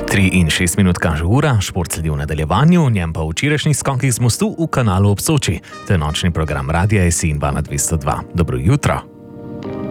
3 in 6 minut kaže ura, šport sledi v nadaljevanju, v njem pa v včerajšnjih skokih z mostu v kanalu ob Soči. To je nočni program Radia SI in 2 na 202. Dobro jutro.